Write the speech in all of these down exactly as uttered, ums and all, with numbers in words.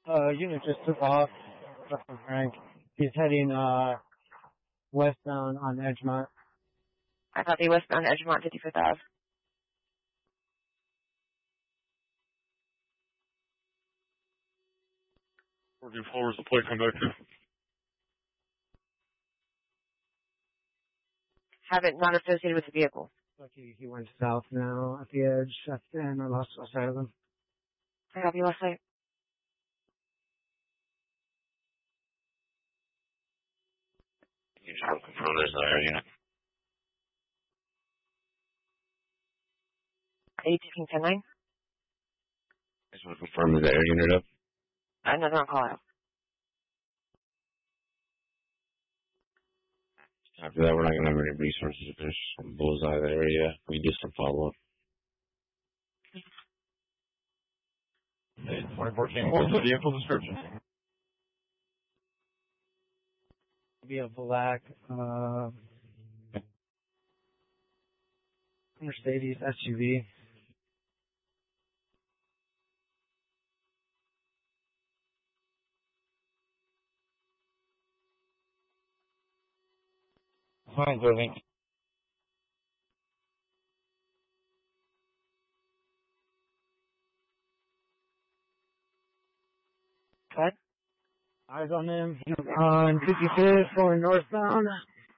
Uh, unit just took off from Frank. He's heading, uh, westbound on Edgemont. I copy westbound Edgemont, fifty-fifth Avenue. Working forward, the plate come back to. Have it not associated with the vehicle. Lucky he went south now at the edge, and I lost sight of him. I copy last night. You just want to confirm there's no air unit. eighteen ten nine. I just want to confirm there's air unit up. Another on call out. After that, we're not going to have any resources to finish some bullseye that area. We do some follow-up. Hey, twenty-four came. What's the vehicle description? Be a black, uh, Mercedes S U V. Fine, building. What? Eyes on him. On fifty-fifth, going northbound.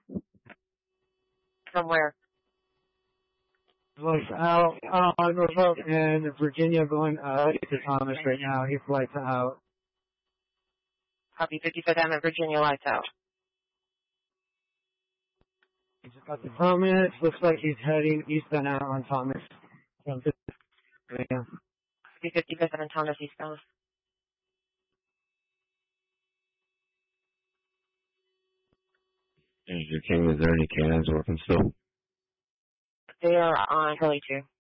From where? Looks out, uh, Norfolk and Virginia going, uh, to Thomas right now. He flights out. Copy fifty-fifth Avenue, Virginia, lights out. He's got the Thomas. Looks like he's heading eastbound out on Thomas. From Virginia. Copy fifty-fifth Avenue, Thomas, eastbound. Ranger King, is there any cannons working still? They are on Hurley two.